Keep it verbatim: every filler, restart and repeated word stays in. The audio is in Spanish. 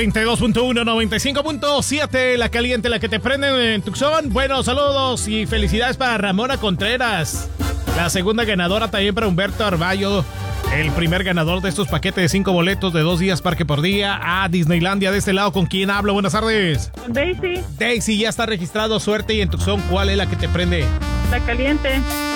noventa y dos punto uno, noventa y cinco punto siete, la caliente, la que te prenden en Tucson. Bueno, saludos y felicidades para Ramona Contreras, la segunda ganadora, también para Humberto Arballo, el primer ganador de estos paquetes de cinco boletos de dos días parque por día a Disneylandia. De este lado, ¿con quién hablo? Buenas tardes. Daisy. Daisy, ya está registrado, suerte. Y en Tucson, ¿cuál es la que te prende? La caliente.